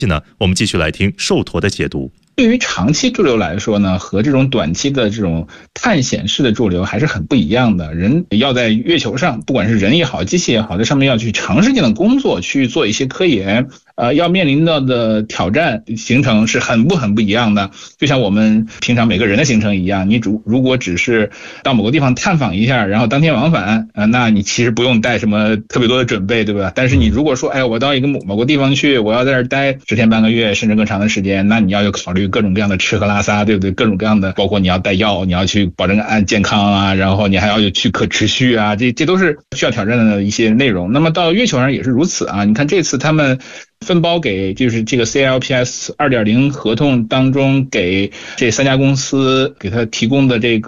呢，我们继续来听寿陀的解读。 对于长期驻留来说呢，和这种短期的这种探险式的驻留还是很不一样的。人要在月球上，不管是人也好，机器也好，在上面要去长时间的工作，去做一些科研，要面临到的挑战行程是很不一样的。就像我们平常每个人的行程一样，你如果只是到某个地方探访一下，然后当天往返，那你其实不用带什么特别多的准备，对吧？但是你如果说，我到一个某个地方去，我要在这儿待10天半个月，甚至更长的时间，那你要有考虑各种各样的吃喝拉撒，对不对？各种各样的，包括你要带药，你要去保证健康啊，然后你还要去可持续啊，这都是需要挑战的一些内容。那么到月球上也是如此啊，你看这次他们分包给就是这个 CLPS 2.0 合同当中给这3家公司给他提供的这个